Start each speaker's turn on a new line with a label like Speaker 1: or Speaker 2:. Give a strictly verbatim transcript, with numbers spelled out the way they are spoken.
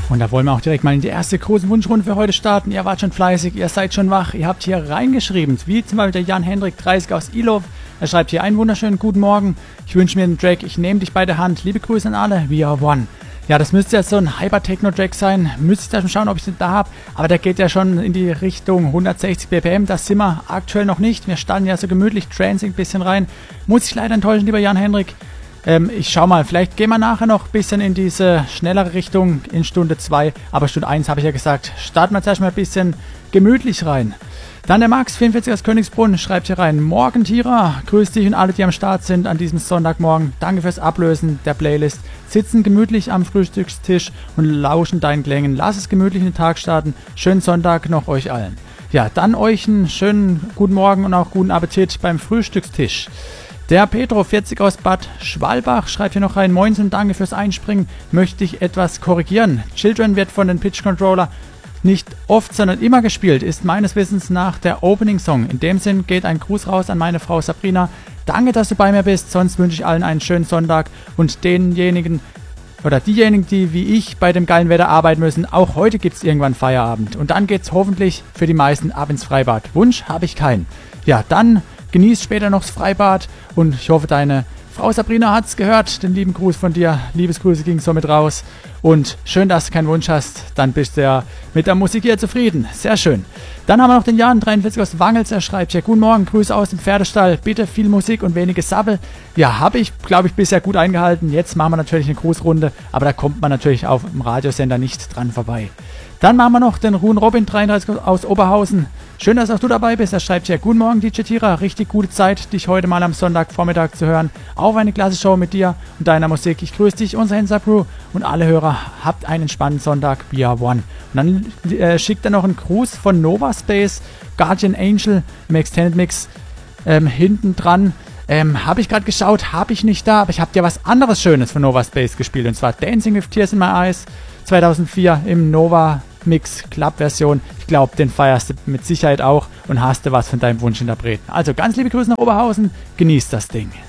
Speaker 1: Und da wollen wir auch direkt mal in die erste große Wunschrunde für heute starten. Ihr wart schon fleißig, ihr seid schon wach, ihr habt hier reingeschrieben, wie zum Beispiel der Jan-Hendrik dreißig aus Ilov. Er schreibt hier einen wunderschönen guten Morgen. Ich wünsche mir einen Track, ich nehme dich bei der Hand. Liebe Grüße an alle, We Are One. Ja, das müsste jetzt so ein Hyper-Techno-Track sein. Müsste ich da schon schauen, ob ich den da habe. Aber der geht ja schon in die Richtung hundertsechzig B P M. Das sind wir aktuell noch nicht. Wir standen ja so gemütlich Trancing ein bisschen rein. Muss ich leider enttäuschen, lieber Jan-Hendrik. Ähm, ich schau mal, vielleicht gehen wir nachher noch ein bisschen in diese schnellere Richtung in Stunde zwei. Aber Stunde eins habe ich ja gesagt, starten wir jetzt erstmal ein bisschen gemütlich rein. Dann der Max, vierundvierzig aus Königsbrunn, schreibt hier rein: Morgen, Tira, grüß dich und alle, die am Start sind an diesem Sonntagmorgen. Danke fürs Ablösen der Playlist. Sitzen gemütlich am Frühstückstisch und lauschen deinen Klängen. Lass es gemütlich in den Tag starten. Schönen Sonntag noch euch allen. Ja, dann euch einen schönen guten Morgen und auch guten Appetit beim Frühstückstisch. Der Petro, vierzig aus Bad Schwalbach, schreibt hier noch rein: Moinsen, danke fürs Einspringen. Möchte ich etwas korrigieren. Children wird von den Pitch Controller nicht oft, sondern immer gespielt, ist meines Wissens nach der Opening-Song. In dem Sinn geht ein Gruß raus an meine Frau Sabrina. Danke, dass du bei mir bist, sonst wünsche ich allen einen schönen Sonntag und denjenigen oder diejenigen, die wie ich bei dem geilen Wetter arbeiten müssen, auch heute gibt es irgendwann Feierabend. Und dann geht es hoffentlich für die meisten ab ins Freibad. Wunsch habe ich keinen. Ja, dann genieß später noch das Freibad und ich hoffe, deine Frau Sabrina hat es gehört, den lieben Gruß von dir. Liebesgrüße ging somit raus. Und schön, dass du keinen Wunsch hast. Dann bist du ja mit der Musik hier zufrieden. Sehr schön. Dann haben wir noch den Jan, dreiundvierzig aus Wangels. Er schreibt hier: Guten Morgen, Grüße aus dem Pferdestall. Bitte viel Musik und wenige Sabbel. Ja, habe ich, glaube ich, bisher gut eingehalten. Jetzt machen wir natürlich eine Grußrunde. Aber da kommt man natürlich auf dem Radiosender nicht dran vorbei. Dann machen wir noch den Ruhen Robin, dreiunddreißig aus Oberhausen. Schön, dass auch du dabei bist. Er schreibt hier: Guten Morgen, D J Tira. Richtig gute Zeit, dich heute mal am Sonntagvormittag zu hören. Auf eine klasse Show mit dir und deiner Musik. Ich grüße dich, unser Hensa Crew und alle Hörer. Habt einen spannenden Sonntag. We are one. Und dann äh, schickt er noch einen Gruß von Nova Space, Guardian Angel im Extended Mix ähm, hinten dran. Ähm, habe ich gerade geschaut, habe ich nicht da, aber ich habe dir was anderes Schönes von Nova Space gespielt. Und zwar Dancing with Tears in My Eyes zweitausendvier im Nova Mix Club Version. Ich glaube, den feierst du mit Sicherheit auch und hast du was von deinem Wunschinterpreten. Also ganz liebe Grüße nach Oberhausen, genießt das Ding.